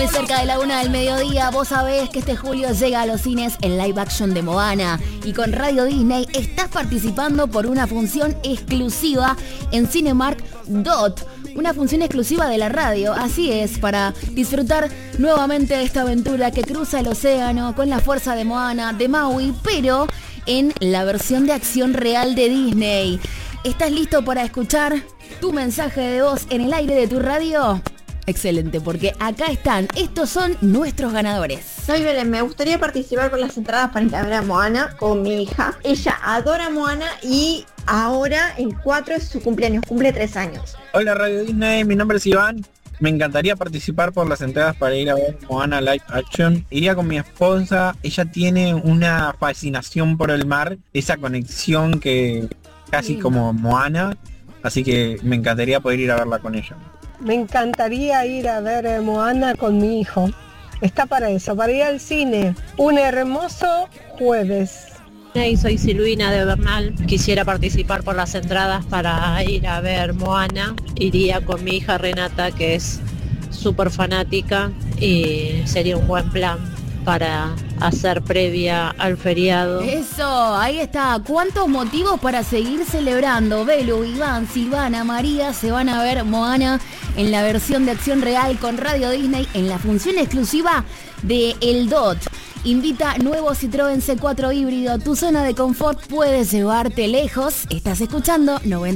Cerca de la 1 del mediodía, vos sabés que este julio llega a los cines el live action de Moana y con Radio Disney estás participando por una función exclusiva en Cinemark DOT, una función exclusiva de la radio, así es, para disfrutar nuevamente de esta aventura que cruza el océano con la fuerza de Moana, de Maui, pero en la versión de acción real de Disney. ¿Estás listo para escuchar tu mensaje de voz en el aire de tu radio? Excelente, porque acá están. Estos son nuestros ganadores. Soy Belén, me gustaría participar por las entradas para ir a ver a Moana con mi hija. Ella adora Moana y ahora el 4 es su cumpleaños, cumple 3 años. Hola Radio Disney, mi nombre es Iván. Me encantaría participar por las entradas para ir a ver Moana Live Action. Iría con mi esposa, ella tiene una fascinación por el mar, esa conexión que casi como Moana, así que me encantaría poder ir a verla con ella. Me encantaría ir a ver Moana con mi hijo. Está para eso, para ir al cine. Un hermoso jueves. Hey, soy Silvina de Bernal. Quisiera participar por las entradas para ir a ver Moana. Iría con mi hija Renata, que es súper fanática, y sería un buen plan para hacer previa al feriado. Eso, ahí está. ¿Cuántos motivos para seguir celebrando? Belu, Iván, Silvana, María se van a ver Moana en la versión de acción real con Radio Disney en la función exclusiva de El DOT. Invita nuevo Citroën C4 híbrido. Tu zona de confort puede llevarte lejos. Estás escuchando 90.